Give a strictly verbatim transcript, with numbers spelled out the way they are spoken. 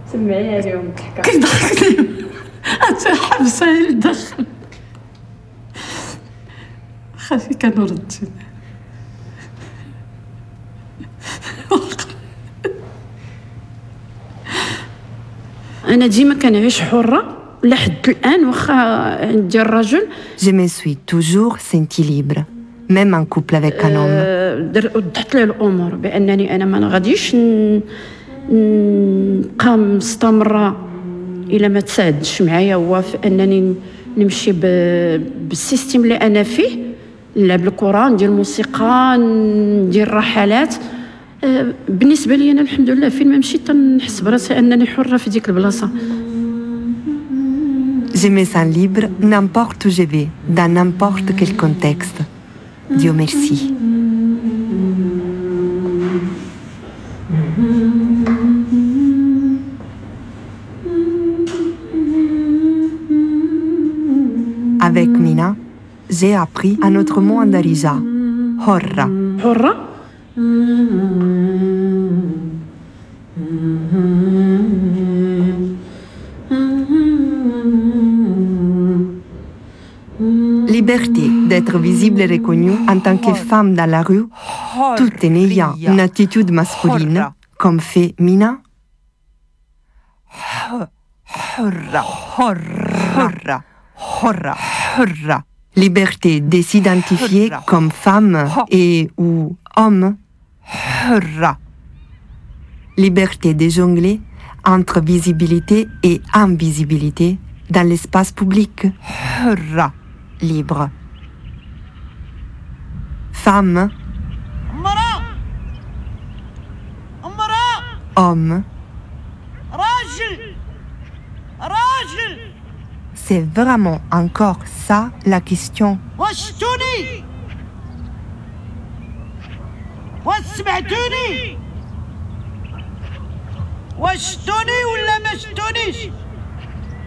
سمعيها اليوم الضحكه كيضحكني حتى حبسها لداخل خافي كنرد انا ديما كنعيش حره لحد الان واخا عندي الرجل. Je me suis toujours sentie libre, même en couple avec un homme. وضحت له الامور بانني انا ما غاديش نبقى مستمره الى ما تساعدش معايا هو في انني نمشي بالسيستم اللي انا فيه، نلعب الكره، ندير الموسيقى، ندير رحلات. بالنسبه لي انا الحمد لله فين ما مشيت نحس براسي انني حره في ديك البلاصه. Je me sens libre n'importe où je vais, dans n'importe quel contexte. Dieu merci. Avec Mina, j'ai appris un autre mot en darija, horra. حره Liberté d'être visible et reconnue en tant que femme dans la rue, tout en ayant une attitude masculine, comme fait Mina. Horra, horra, horra, horra. Liberté de s'identifier comme femme et ou homme. Horra. Liberté de jongler entre visibilité et invisibilité dans l'espace public. Horra. Libre. Femme. Homme. C'est vraiment encore ça la question. واشتوني وسمعتوني واشتوني ولا ما شتونيش؟